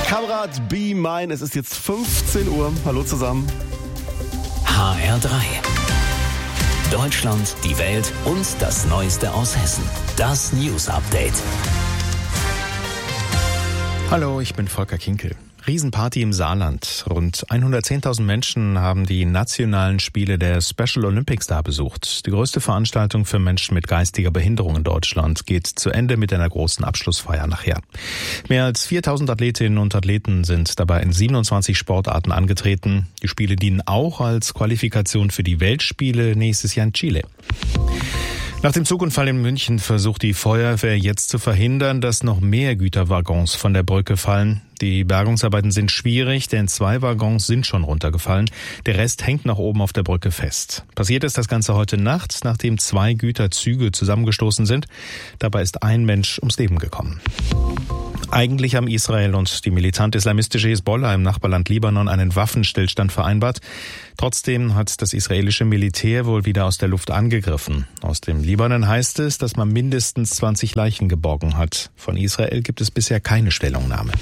Kamerad, be mine. Es ist jetzt 15 Uhr. Hallo zusammen. HR3. Deutschland, die Welt und das Neueste aus Hessen. Das News Update. Hallo, ich bin Volker Kinkel. Riesenparty im Saarland. Rund 110.000 Menschen haben die nationalen Spiele der Special Olympics da besucht. Die größte Veranstaltung für Menschen mit geistiger Behinderung in Deutschland geht zu Ende mit einer großen Abschlussfeier nachher. Mehr als 4.000 Athletinnen und Athleten sind dabei in 27 Sportarten angetreten. Die Spiele dienen auch als Qualifikation für die Weltspiele nächstes Jahr in Chile. Nach dem Zugunfall in München versucht die Feuerwehr jetzt zu verhindern, dass noch mehr Güterwaggons von der Brücke fallen. Die Bergungsarbeiten sind schwierig, denn 2 Waggons sind schon runtergefallen. Der Rest hängt noch oben auf der Brücke fest. Passiert ist das Ganze heute Nacht, nachdem 2 Güterzüge zusammengestoßen sind. Dabei ist ein Mensch ums Leben gekommen. Eigentlich haben Israel und die militant-islamistische Hisbollah im Nachbarland Libanon einen Waffenstillstand vereinbart. Trotzdem hat das israelische Militär wohl wieder aus der Luft angegriffen. Aus dem Libanon heißt es, dass man mindestens 20 Leichen geborgen hat. Von Israel gibt es bisher keine Stellungnahme.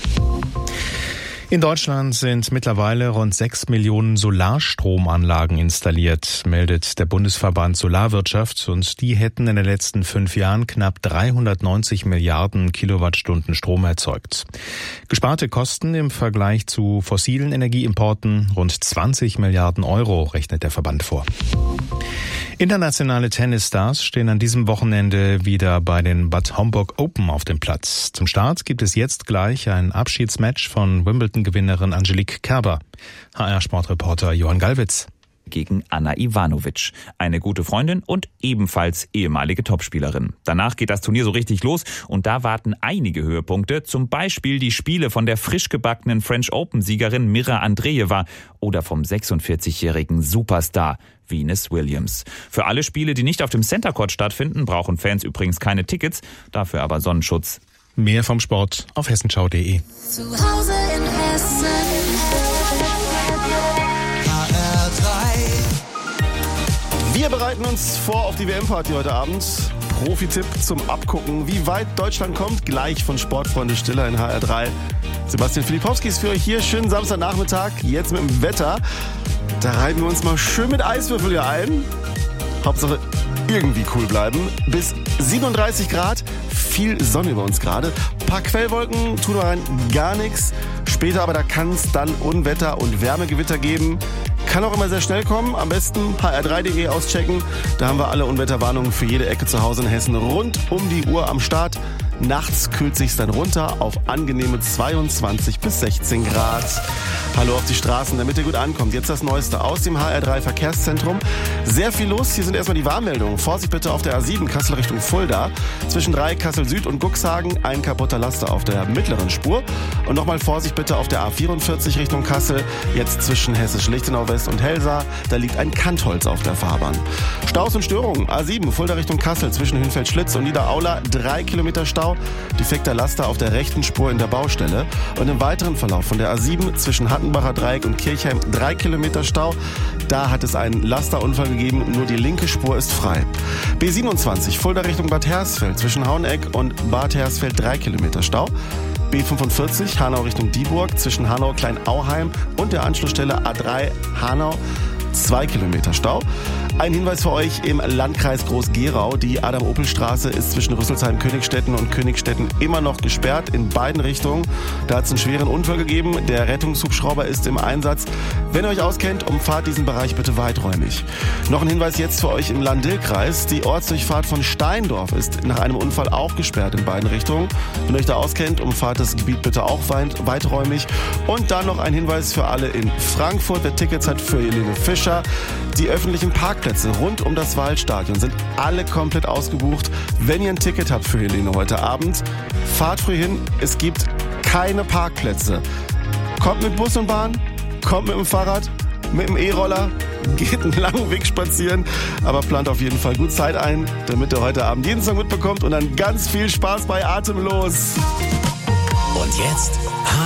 In Deutschland sind mittlerweile rund 6 Millionen Solarstromanlagen installiert, meldet der Bundesverband Solarwirtschaft, und die hätten in den letzten 5 Jahren knapp 390 Milliarden Kilowattstunden Strom erzeugt. Gesparte Kosten im Vergleich zu fossilen Energieimporten rund 20 Milliarden Euro, rechnet der Verband vor. Internationale Tennisstars stehen an diesem Wochenende wieder bei den Bad Homburg Open auf dem Platz. Zum Start gibt es jetzt gleich ein Abschiedsmatch von Wimbledon-Gewinnerin Angelique Kerber. HR-Sportreporter Johann Gallwitz. Gegen Anna Ivanovic, eine gute Freundin und ebenfalls ehemalige Topspielerin. Danach geht das Turnier so richtig los und da warten einige Höhepunkte, zum Beispiel die Spiele von der frisch gebackenen French Open-Siegerin Mira Andreeva oder vom 46-jährigen Superstar Venus Williams. Für alle Spiele, die nicht auf dem Center Court stattfinden, brauchen Fans übrigens keine Tickets, dafür aber Sonnenschutz. Mehr vom Sport auf hessenschau.de. Zu Hause in Hessen. Wir bereiten uns vor auf die WM-Party heute Abend. Profi-Tipp zum Abgucken, wie weit Deutschland kommt, gleich von Sportfreunde Stiller in HR3. Sebastian Filipowski ist für euch hier. Schönen Samstagnachmittag, jetzt mit dem Wetter. Da reiben wir uns mal schön mit Eiswürfel hier ein. Hauptsache irgendwie cool bleiben. Bis 37 Grad, viel Sonne über uns gerade. Ein paar Quellwolken tun wir rein gar nichts. Später aber da kann es dann Unwetter und Wärmegewitter geben. Kann auch immer sehr schnell kommen. Am besten hr3.de auschecken. Da haben wir alle Unwetterwarnungen für jede Ecke zu Hause in Hessen rund um die Uhr am Start. Nachts kühlt sich's dann runter auf angenehme 22 bis 16 Grad. Hallo auf die Straßen, damit ihr gut ankommt. Jetzt das Neueste aus dem HR3 Verkehrszentrum. Sehr viel los. Hier sind erstmal die Warnmeldungen. Vorsicht bitte auf der A7 Kassel Richtung Fulda. Zwischen 3 Kassel Süd und Guxhagen ein kaputter Laster auf der mittleren Spur. Und nochmal Vorsicht bitte auf der A44 Richtung Kassel. Jetzt zwischen Hessisch-Lichtenau West und Helsa. Da liegt ein Kantholz auf der Fahrbahn. Staus und Störungen. A7 Fulda Richtung Kassel zwischen Hünfeld-Schlitz und Niederaula. 3 Kilometer Stau. Defekter Laster auf der rechten Spur in der Baustelle. Und im weiteren Verlauf von der A7 zwischen Hattenbacher Dreieck und Kirchheim 3 Kilometer Stau. Da hat es einen Lasterunfall gegeben, nur die linke Spur ist frei. B27 Fulda Richtung Bad Hersfeld zwischen Haueneck und Bad Hersfeld 3 Kilometer Stau. B45 Hanau Richtung Dieburg zwischen Hanau Kleinauheim und der Anschlussstelle A3 Hanau 2 Kilometer Stau. Ein Hinweis für euch im Landkreis Groß-Gerau. Die Adam-Opel-Straße ist zwischen Rüsselsheim-Königstetten und Königstetten immer noch gesperrt in beiden Richtungen. Da hat es einen schweren Unfall gegeben. Der Rettungshubschrauber ist im Einsatz. Wenn ihr euch auskennt, umfahrt diesen Bereich bitte weiträumig. Noch ein Hinweis jetzt für euch im Lahn-Dill-Kreis. Die Ortsdurchfahrt von Steindorf ist nach einem Unfall auch gesperrt in beiden Richtungen. Wenn ihr euch da auskennt, umfahrt das Gebiet bitte auch weiträumig. Und dann noch ein Hinweis für alle in Frankfurt. Wer Tickets hat für Helene Fischer. Die öffentlichen Parkplätze rund um das Waldstadion sind alle komplett ausgebucht. Wenn ihr ein Ticket habt für Helene heute Abend, fahrt früh hin. Es gibt keine Parkplätze. Kommt mit Bus und Bahn, kommt mit dem Fahrrad, mit dem E-Roller, geht einen langen Weg spazieren, aber plant auf jeden Fall gut Zeit ein, damit ihr heute Abend jeden Song mitbekommt und dann ganz viel Spaß bei Atemlos. Und jetzt